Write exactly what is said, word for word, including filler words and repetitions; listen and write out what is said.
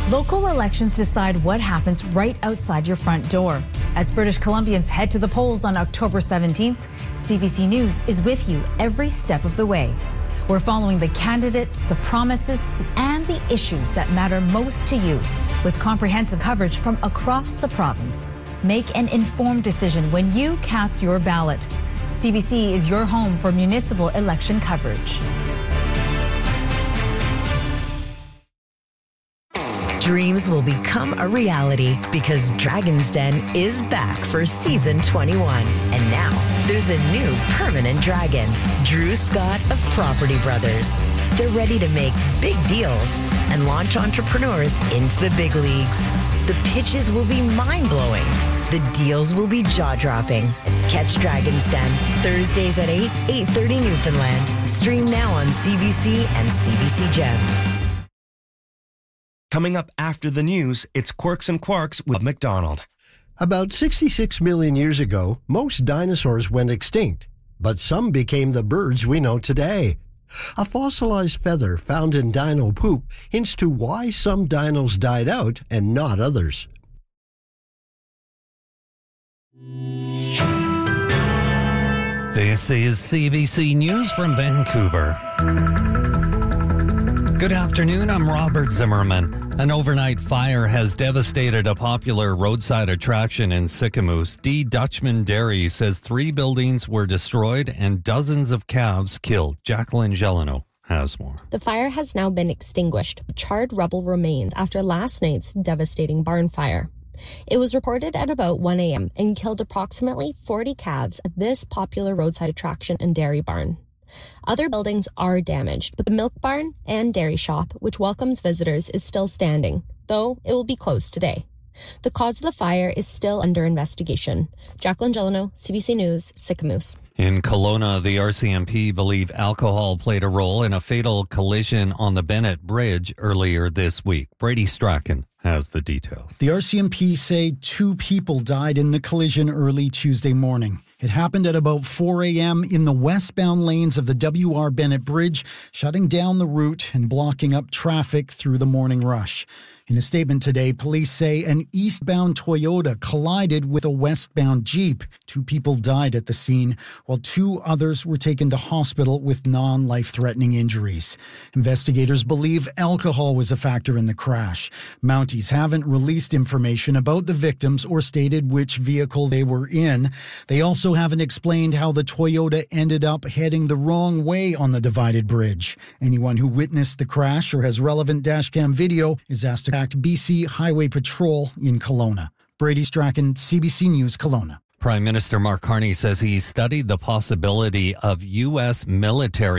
Local elections decide what happens right outside your front door. As British Columbians head to the polls on October seventeenth, C B C News is with you every step of the way. We're following the candidates, the promises, and the issues that matter most to you, with comprehensive coverage from across the province. Make an informed decision when you cast your ballot. C B C is your home for municipal election coverage. Dreams will become a reality because Dragon's Den is back for season twenty-one. And now there's a new permanent dragon, Drew Scott of Property Brothers. They're ready to make big deals and launch entrepreneurs into the big leagues. The pitches will be mind-blowing. The deals will be jaw-dropping. Catch Dragon's Den Thursdays at eight, eight thirty Newfoundland. Stream now on C B C and C B C Gem. Coming up after the news, it's Quirks and Quarks with McDonald. About sixty-six million years ago, most dinosaurs went extinct, but some became the birds we know today. A fossilized feather found in dino poop hints to why some dinos died out and not others. This is C B C News from Vancouver. Good afternoon, I'm Robert Zimmerman. An overnight fire has devastated a popular roadside attraction in Sicamous. D. Dutchman Dairy says three buildings were destroyed and dozens of calves killed. Jacqueline Gelano has more. The fire has now been extinguished, but charred rubble remains after last night's devastating barn fire. It was reported at about one a.m. and killed approximately forty calves at this popular roadside attraction and dairy barn. Other buildings are damaged, but the milk barn and dairy shop, which welcomes visitors, is still standing, though it will be closed today. The cause of the fire is still under investigation. Jacqueline Gelano, C B C News, Sicamous. In Kelowna, the R C M P believe alcohol played a role in a fatal collision on the Bennett Bridge earlier this week. Brady Strachan has the details. The R C M P say two people died in the collision early Tuesday morning. It happened at about four a.m. in the westbound lanes of the W R Bennett Bridge, shutting down the route and blocking up traffic through the morning rush. In a statement today, police say an eastbound Toyota collided with a westbound Jeep. Two people died at the scene, while two others were taken to hospital with non-life-threatening injuries. Investigators believe alcohol was a factor in the crash. Mounties haven't released information about the victims or stated which vehicle they were in. They also haven't explained how the Toyota ended up heading the wrong way on the divided bridge. Anyone who witnessed the crash or has relevant dashcam video is asked to contact B C Highway Patrol in Kelowna. Brady Strachan, C B C News, Kelowna. Prime Minister Mark Carney says he studied the possibility of U S military